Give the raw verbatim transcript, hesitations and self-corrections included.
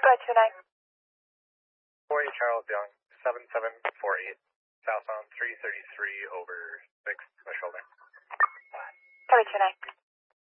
Go ahead, two nine. four eight Charles Young, seven seven four eight, southbound three thirty-three over six to my shoulder. Copy, two nine.